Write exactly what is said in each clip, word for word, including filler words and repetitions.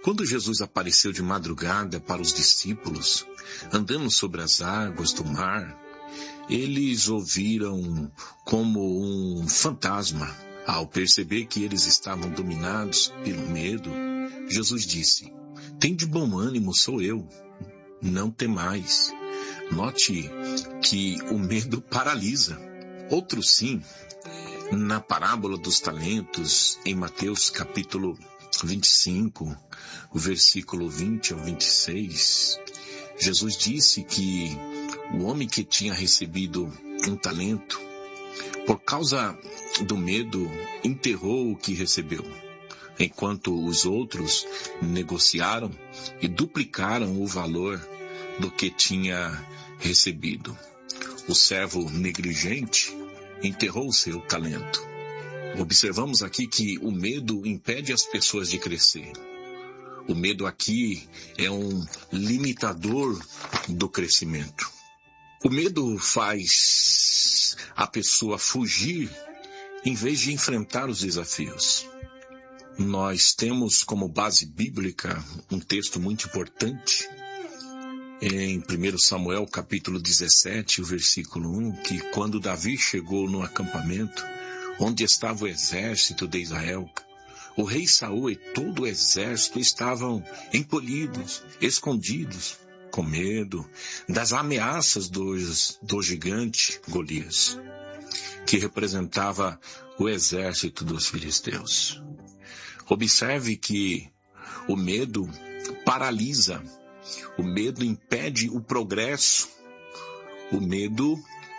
Quando Jesus apareceu de madrugada para os discípulos, andando sobre as águas do mar, eles ouviram como um fantasma. Ao perceber que eles estavam dominados pelo medo, Jesus disse: "Tende bom ânimo, sou eu, não temais." Note que o medo paralisa. Outro sim, na parábola dos talentos, em Mateus capítulo vinte e cinco, o versículo vinte ao vinte e seis, Jesus disse que o homem que tinha recebido um talento, por causa do medo, enterrou o que recebeu, enquanto os outros negociaram e duplicaram o valor do que tinha recebido. O servo negligente enterrou o seu talento. Observamos aqui que o medo impede as pessoas de crescer. O medo aqui é um limitador do crescimento. O medo faz a pessoa fugir em vez de enfrentar os desafios. Nós temos como base bíblica um texto muito importante em primeiro Samuel capítulo dezessete, o versículo um, que quando Davi chegou no acampamento onde estava o exército de Israel, o rei Saul e todo o exército estavam encolhidos, escondidos, com medo das ameaças do, do gigante Golias, que representava o exército dos filisteus. Observe que o medo paralisa, o medo impede o progresso, o medo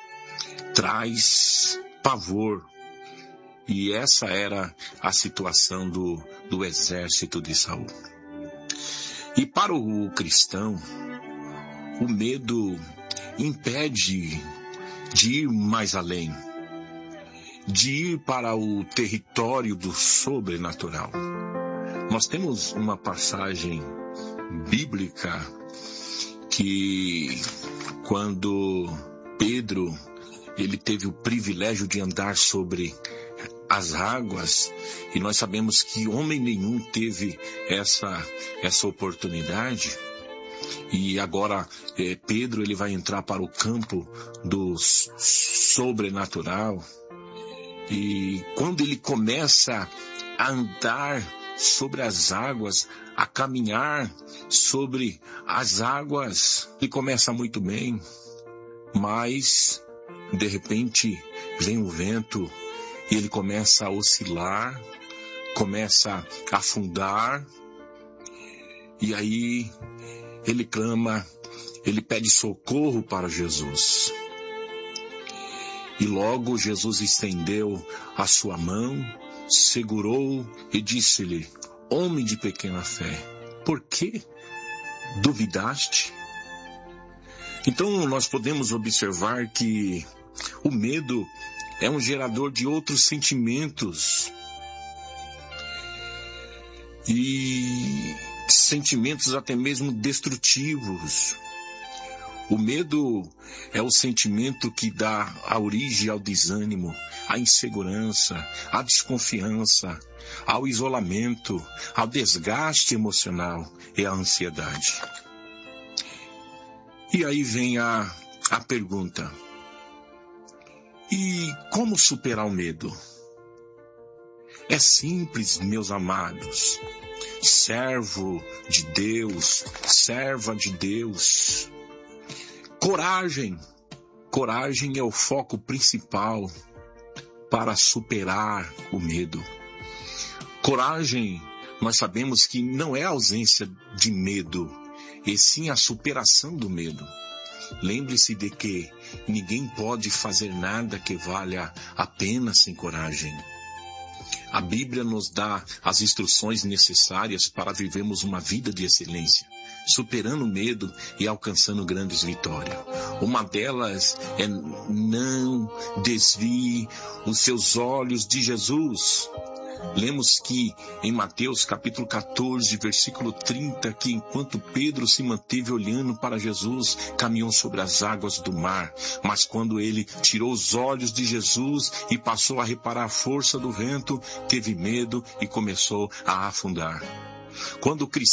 traz pavor. E essa era a situação do, do exército de Saul. E para o cristão, o medo impede de ir mais além, de ir para o território do sobrenatural. Nós temos uma passagem bíblica que, quando Pedro ele teve o privilégio de andar sobre as águas, e nós sabemos que homem nenhum teve essa, essa oportunidade, e agora eh, Pedro ele vai entrar para o campo do sobrenatural, e quando ele começa a andar sobre as águas, a caminhar sobre as águas, ele começa muito bem, mas de repente vem o vento e ele começa a oscilar, começa a afundar, e aí ele clama, ele pede socorro para Jesus. E logo Jesus estendeu a sua mão, segurou e disse-lhe: "Homem de pequena fé, por que duvidaste?" Então nós podemos observar que o medo é um gerador de outros sentimentos. E sentimentos até mesmo destrutivos. O medo é o sentimento que dá a origem ao desânimo, à insegurança, à desconfiança, ao isolamento, ao desgaste emocional e à ansiedade. E aí vem a, a pergunta: e como superar o medo? É simples, meus amados. Servo de Deus, serva de Deus. Coragem. Coragem é o foco principal para superar o medo. Coragem, nós sabemos que não é a ausência de medo, e sim a superação do medo. Lembre-se de que ninguém pode fazer nada que valha a pena sem coragem. A Bíblia nos dá as instruções necessárias para vivermos uma vida de excelência, superando o medo e alcançando grandes vitórias. Uma delas é: não desvie os seus olhos de Jesus. Lemos que em Mateus capítulo catorze, versículo trinta, que enquanto Pedro se manteve olhando para Jesus, caminhou sobre as águas do mar. Mas quando ele tirou os olhos de Jesus e passou a reparar a força do vento, teve medo e começou a afundar. Quando o cristão